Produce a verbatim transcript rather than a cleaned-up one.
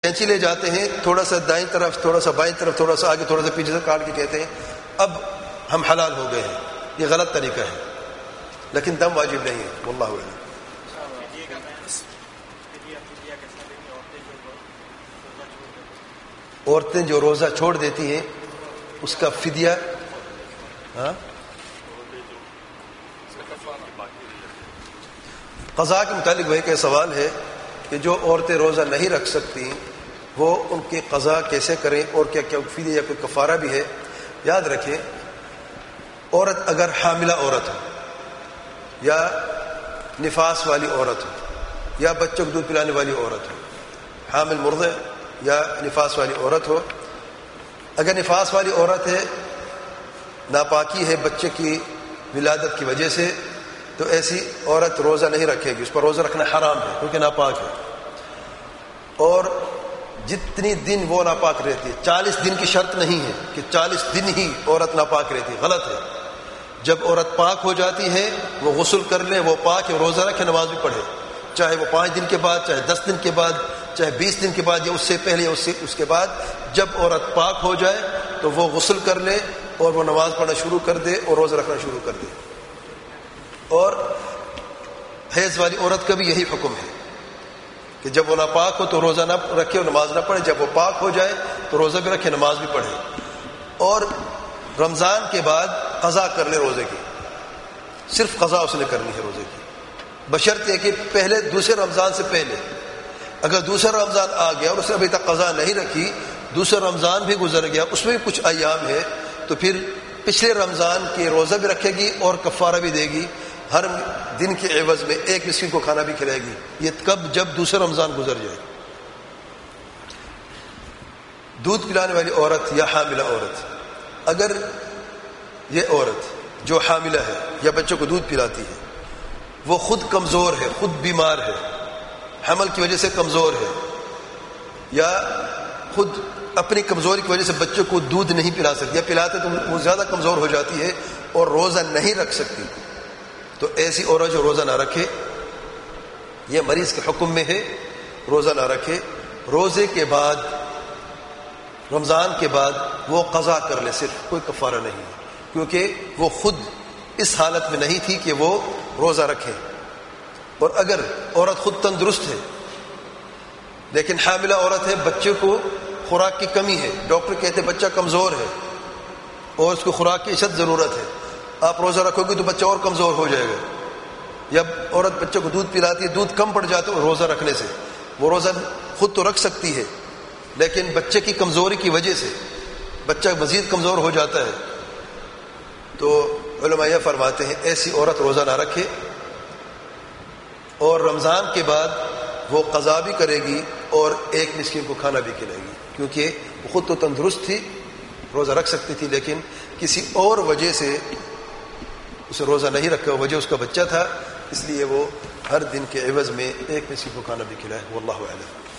کینچی لے جاتے ہیں، تھوڑا سا دائیں طرف، تھوڑا سا بائیں طرف، تھوڑا سا آگے، تھوڑا سا پیچھے سے کاٹ کے کہتے ہیں اب ہم حلال ہو گئے ہیں. یہ غلط طریقہ ہے، لیکن دم واجب نہیں ہے. واللہ اعلم. عورتیں جو روزہ چھوڑ دیتی ہیں اس کا فدیہ، ہاں قضاء کے متعلق وہی کہ سوال ہے کہ جو عورتیں روزہ نہیں رکھ سکتی وہ ان کی قضاء کیسے کریں اور کیا کیا فدیہ یا کوئی کفارہ بھی ہے. یاد رکھیں، عورت اگر حاملہ عورت ہو یا نفاس والی عورت ہو یا بچوں کو دودھ پلانے والی عورت ہو، حامل مرضع یا نفاس والی عورت ہو، اگر نفاس والی عورت ہے، ناپاکی ہے بچے کی ولادت کی وجہ سے، تو ایسی عورت روزہ نہیں رکھے گی، اس پر روزہ رکھنا حرام ہے کیونکہ ناپاک ہے. اور جتنی دن وہ ناپاک رہتی ہے، چالیس دن کی شرط نہیں ہے کہ چالیس دن ہی عورت ناپاک رہتی ہے، غلط ہے. جب عورت پاک ہو جاتی ہے وہ غسل کر لے، وہ پاک ہے، روزہ رکھے، نماز بھی پڑھے، چاہے وہ پانچ دن کے بعد، چاہے دس دن کے بعد، چاہے بیس دن کے بعد، یا اس سے پہلے یا اس سے اس کے بعد. جب عورت پاک ہو جائے تو وہ غسل کر لے اور وہ نماز پڑھنا شروع کر دے اور روزہ رکھنا شروع کر دے. اور حیض والی عورت کا بھی یہی حکم ہے کہ جب وہ ناپاک ہو تو روزہ نہ رکھے اور نماز نہ پڑھے، جب وہ پاک ہو جائے تو روزہ بھی رکھے، نماز بھی پڑھے. اور رمضان کے بعد قضا کر لے روزے کی، صرف قضا اس نے کرنی ہے روزے کی، بشرطے کہ پہلے دوسرے رمضان سے پہلے. اگر دوسرا رمضان آ گیا اور اس نے ابھی تک قضا نہیں رکھی، دوسرا رمضان بھی گزر گیا، اس میں بھی کچھ ایام ہے، تو پھر پچھلے رمضان کے روزہ بھی رکھے گی اور کفارہ بھی دے گی. ہر دن کے عوض میں ایک مسکین کو کھانا بھی کھلائے گی. یہ کب؟ جب دوسرا رمضان گزر جائے. دودھ پلانے والی عورت یا حاملہ عورت، اگر یہ عورت جو حاملہ ہے یا بچوں کو دودھ پلاتی ہے وہ خود کمزور ہے، خود بیمار ہے، حمل کی وجہ سے کمزور ہے، یا خود اپنی کمزوری کی وجہ سے بچوں کو دودھ نہیں پلا سکتی، یا پلاتے تو وہ زیادہ کمزور ہو جاتی ہے اور روزہ نہیں رکھ سکتی، تو ایسی عورت جو روزہ نہ رکھے، یہ مریض کے حکم میں ہے، روزہ نہ رکھے. روزے کے بعد، رمضان کے بعد وہ قضا کر لے، صرف کوئی کفارہ نہیں ہے، کیونکہ وہ خود اس حالت میں نہیں تھی کہ وہ روزہ رکھے. اور اگر عورت خود تندرست ہے لیکن حاملہ عورت ہے، بچے کو خوراک کی کمی ہے، ڈاکٹر کہتے ہیں بچہ کمزور ہے اور اس کو خوراک کی اشد ضرورت ہے، آپ روزہ رکھو گے تو بچہ اور کمزور ہو جائے گا. یا عورت بچے کو دودھ پلاتی ہے، دودھ کم پڑ جاتا ہے روزہ رکھنے سے، وہ روزہ خود تو رکھ سکتی ہے لیکن بچے کی کمزوری کی وجہ سے بچہ مزید کمزور ہو جاتا ہے. تو علماء یہ فرماتے ہیں ایسی عورت روزہ نہ رکھے، اور رمضان کے بعد وہ قضا بھی کرے گی اور ایک مسکین کو کھانا بھی کھلائے گی، کیونکہ وہ خود تو تندرست تھی، روزہ رکھ سکتی تھی، لیکن کسی اور وجہ سے اسے روزہ نہیں رکھا، وجہ اس کا بچہ تھا، اس لیے وہ ہر دن کے عوض میں ایک مسکین کو کھانا بھی کھلائے. واللہ اعلم.